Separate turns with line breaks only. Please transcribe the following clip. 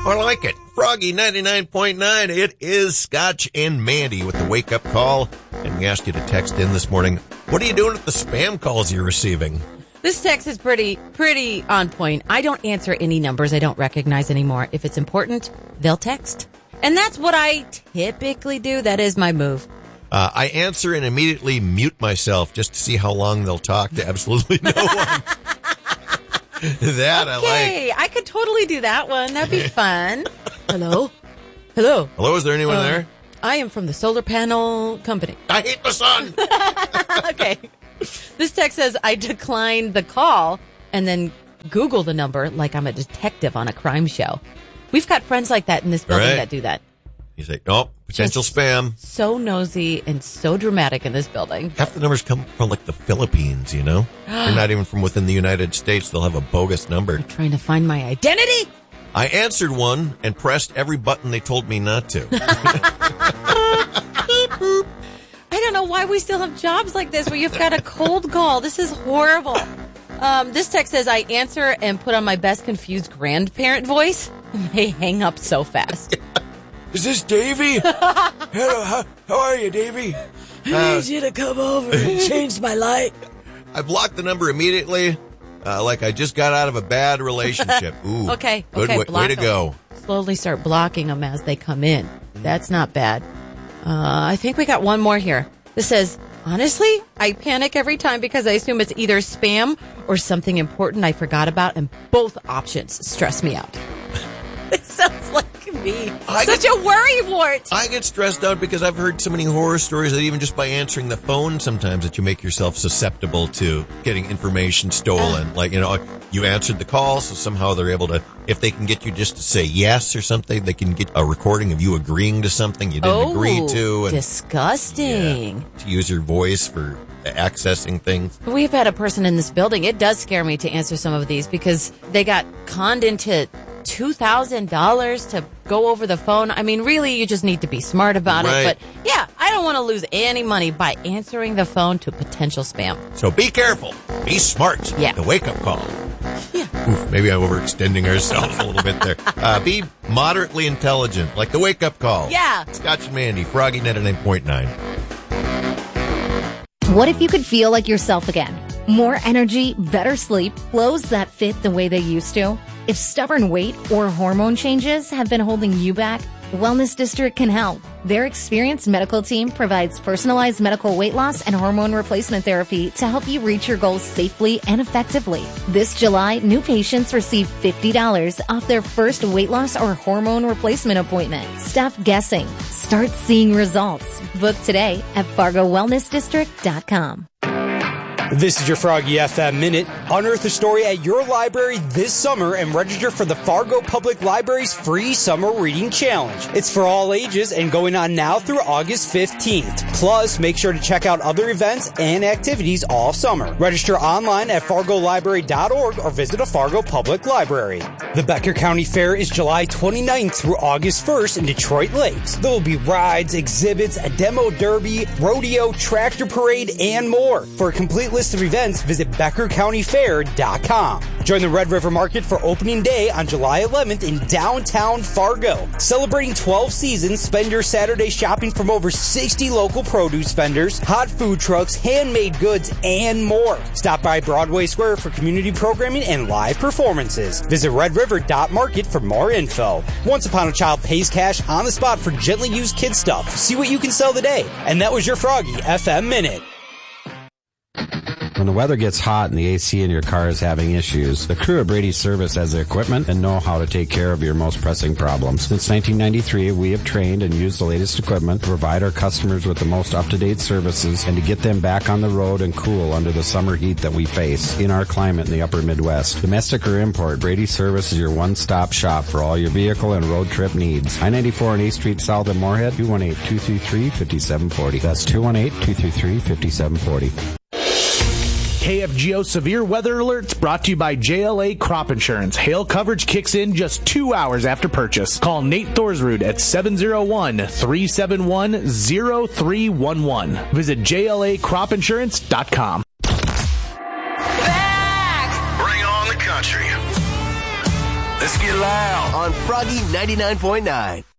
I like it. Froggy 99.9. It is Scotch and Mandy with the wake-up call. And we asked you to text in this morning. What are you doing with the spam calls you're receiving?
This text is pretty on point. I don't answer any numbers I don't recognize anymore. If it's important, they'll text. And that's what I typically do. That is my move.
I answer and immediately mute myself just to see how long they'll talk to absolutely no one. That I like.
Okay, I could totally do that one. That'd be fun. Hello? Hello?
Hello, is there anyone there?
I am from the solar panel company.
I hate the sun.
Okay. This text says, I declined the call and then Google the number like I'm a detective on a crime show. We've got friends like that in this building that do that.
You say, oh, potential spam.
So nosy and so dramatic in this building.
Half the numbers come from like the Philippines, you know? They're not even from within the United States. They'll have a bogus number.
I'm trying to find my identity.
I answered one and pressed every button they told me not to.
I don't know why we still have jobs like this where you've got a cold call. This is horrible. This text says, I answer and put on my best confused grandparent voice. And they hang up so fast.
Is this Davey? Hello, how are you, Davey?
I need you to come over and change my light.
I blocked the number immediately, like I just got out of a bad relationship. Ooh,
Okay.
Good way to go.
Slowly start blocking them as they come in. That's not bad. I think we got one more here. This says, honestly, I panic every time because I assume it's either spam or something important I forgot about, and both options stress me out. It sounds like me. Such a worrywart.
I get stressed out because I've heard so many horror stories that even just by answering the phone sometimes that you make yourself susceptible to getting information stolen. Like, you answered the call, so somehow they're able to, if they can get you just to say yes or something, they can get a recording of you agreeing to something you didn't agree to. And,
disgusting.
to use your voice for accessing things.
We've had a person in this building. It does scare me to answer some of these because they got conned into $2,000 to go over the phone. I mean, really, you just need to be smart about it. But yeah, I don't want to lose any money by answering the phone to potential spam.
So be careful. Be smart.
Yeah.
The wake-up call.
Yeah.
Oof, maybe I'm overextending ourselves a little bit there. Be moderately intelligent, like the wake-up call.
Yeah.
Scotch and Mandy, Froggy 99.9.
What if you could feel like yourself again? More energy, better sleep, clothes that fit the way they used to? If stubborn weight or hormone changes have been holding you back, Wellness District can help. Their experienced medical team provides personalized medical weight loss and hormone replacement therapy to help you reach your goals safely and effectively. This July, new patients receive $50 off their first weight loss or hormone replacement appointment. Stop guessing. Start seeing results. Book today at FargoWellnessDistrict.com.
This is your Froggy FM Minute. Unearth a story at your library this summer and register for the Fargo Public Library's free Summer Reading Challenge. It's for all ages and going on now through August 15th. Plus, make sure to check out other events and activities all summer. Register online at fargolibrary.org or visit a Fargo Public Library. The Becker County Fair is July 29th through August 1st in Detroit Lakes. There will be rides, exhibits, a demo derby, rodeo, tractor parade, and more. For a complete list of events, visit BeckerCountyFair.com. Join the Red River Market for opening day on July 11th in downtown Fargo. Celebrating 12 seasons, spend your Saturday shopping from over 60 local produce vendors, hot food trucks, handmade goods, and more. Stop by Broadway Square for community programming and live performances. Visit RedRiver.Market for more info. Once Upon a Child pays cash on the spot for gently used kid stuff. See what you can sell today. And that was your Froggy FM Minute.
When the weather gets hot and the AC in your car is having issues, the crew at Brady Service has the equipment and know how to take care of your most pressing problems. Since 1993, we have trained and used the latest equipment to provide our customers with the most up-to-date services and to get them back on the road and cool under the summer heat that we face in our climate in the upper Midwest. Domestic or import, Brady Service is your one-stop shop for all your vehicle and road trip needs. I-94 on 8th Street South in Moorhead, 218-233-5740. That's 218-233-5740.
KFGO Severe Weather Alerts brought to you by JLA Crop Insurance. Hail coverage kicks in just 2 hours after purchase. Call Nate Thorsrud at 701-371-0311. Visit JLACropInsurance.com.
Back! Bring on the country. Let's get loud on Froggy 99.9.